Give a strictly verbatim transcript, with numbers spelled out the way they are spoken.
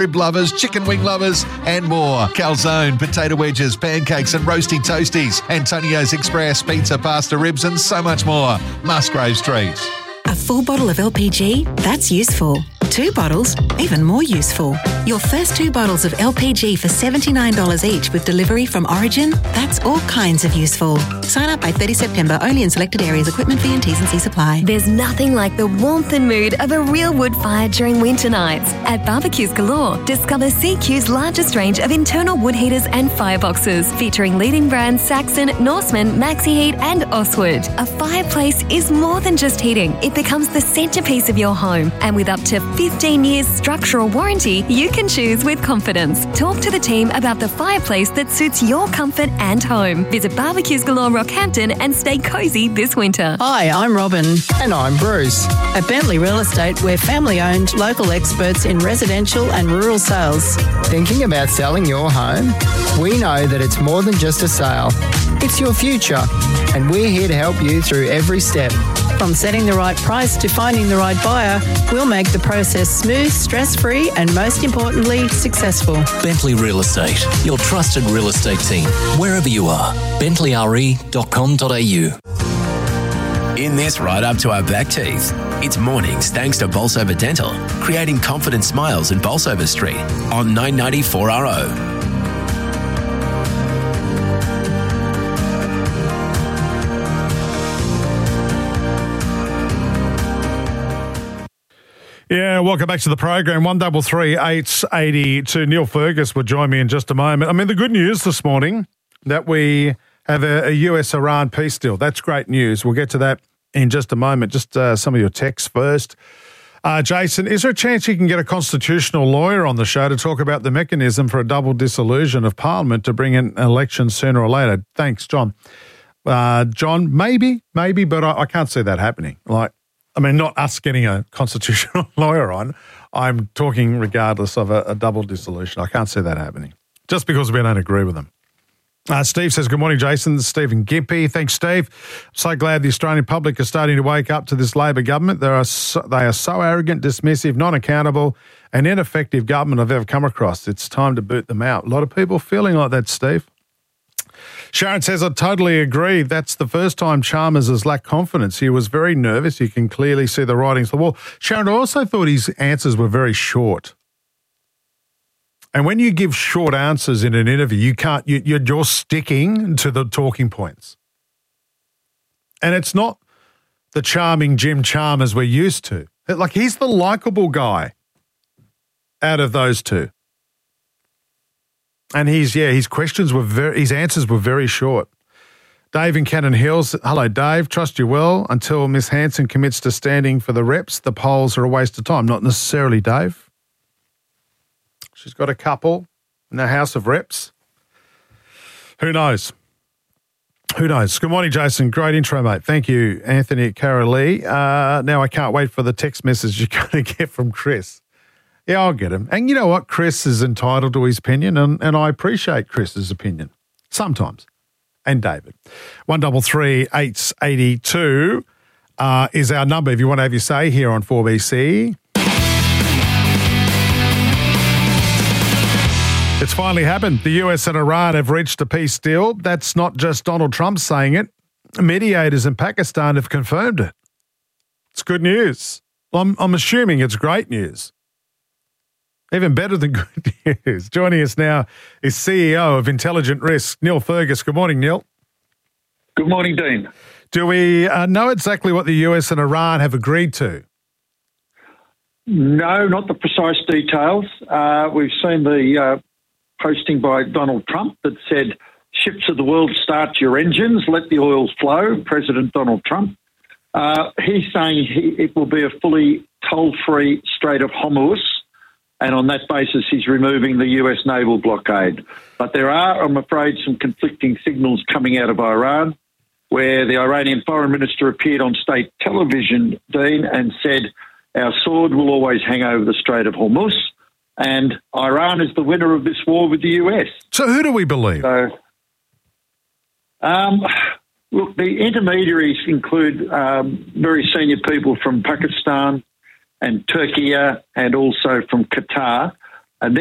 rib lovers, chicken wing lovers, and more. Calzone, potato wedges, pancakes and roasty toasties. Antonio's Express, pizza, pasta, ribs and so much more. Musgrave Street. A full bottle of L P G? That's useful. Two bottles? Even more useful. Your first two bottles of L P G for seventy-nine dollars each with delivery from Origin? That's all kinds of useful. Sign up by thirtieth September only in selected areas. Equipment fee and T's and C's apply. There's nothing like the warmth and mood of a real wood fire during winter nights. At Barbecues Galore, discover C Q's largest range of internal wood heaters and fireboxes, featuring leading brands Saxon, Norseman, Maxi Heat and Oswood. A fireplace is more than just heating. It becomes the centrepiece of your home, and with up to fifteen years structural warranty, you can choose with confidence. Talk to the team about the fireplace that suits your comfort and home. Visit Barbecues Galore Rockhampton and stay cosy this winter. Hi, I'm Robin. And I'm Bruce. At Bentley Real Estate, we're family-owned, local experts in residential and rural sales. Thinking about selling your home? We know that it's more than just a sale. It's your future, and we're here to help you through every step. From setting the right price to finding the right buyer, we'll make the process smooth, stress-free and, most importantly, successful. Bentley Real Estate, your trusted real estate team, wherever you are. bentley r e dot com dot a u. In this right up to our back teeth. It's mornings thanks to Bolsover Dental, creating confident smiles in Bolsover Street on nine ninety-four R O. Yeah, welcome back to the program. One double three eight eighty two. Neil Fergus will join me in just a moment. I mean, the good news this morning that we have a, a U S Iran peace deal. That's great news. We'll get to that in just a moment. Just uh, some of your texts first. Uh, Jason, is there a chance you can get a constitutional lawyer on the show to talk about the mechanism for a double dissolution of Parliament to bring in elections sooner or later? Thanks, John. Uh, John, maybe, maybe, but I, I can't see that happening. Like, I mean, not us getting a constitutional lawyer on. I'm talking regardless of a, a double dissolution. I can't see that happening just because we don't agree with them. Uh, Steve says, good morning, Jason. This is Stephen Gimpy. Thanks, Steve. I'm so glad the Australian public are starting to wake up to this Labor government. They are so, they are so arrogant, dismissive, non-accountable and ineffective government I've ever come across. It's time to boot them out. A lot of people feeling like that, Steve. Sharon says, I totally agree. That's the first time Chalmers has lacked confidence. He was very nervous. You can clearly see the writings on the wall. Sharon, I also thought his answers were very short. And when you give short answers in an interview, you can't, you, you're, you're sticking to the talking points. And it's not the charming Jim Chalmers we're used to. Like, he's the likeable guy out of those two. And he's, yeah, his questions were very, his answers were very short. Dave in Cannon Hills, hello, Dave. Trust you well. Until Miss Hanson commits to standing for the reps, the polls are a waste of time. Not necessarily, Dave. She's got a couple in the House of Reps. Who knows? Who knows? Good morning, Jason. Great intro, mate. Thank you, Anthony Carolee. Uh, now I can't wait for the text message you're going to get from Chris. Yeah, I'll get him. And you know what? Chris is entitled to his opinion, and, and I appreciate Chris's opinion sometimes. And David. one double three eight eighty two uh, is our number if you want to have your say here on four B C. It's finally happened. The U S and Iran have reached a peace deal. That's not just Donald Trump saying it. Mediators in Pakistan have confirmed it. It's good news. Well, I'm, I'm assuming it's great news. Even better than good news. Joining us now is C E O of Intelligent Risk, Neil Fergus. Good morning, Neil. Good morning, Dean. Do we uh, know exactly what the U S and Iran have agreed to? No, not the precise details. Uh, we've seen the uh, posting by Donald Trump that said, ships of the world, start your engines, let the oil flow, President Donald Trump. Uh, he's saying he, it will be a fully toll-free Strait of Hormuz. And on that basis, he's removing the U S naval blockade. But there are, I'm afraid, some conflicting signals coming out of Iran, where the Iranian foreign minister appeared on state television, Dean, and said, our sword will always hang over the Strait of Hormuz, and Iran is the winner of this war with the U S. So who do we believe? So, um, look, the intermediaries include um, very senior people from Pakistan and Turkey and also from Qatar.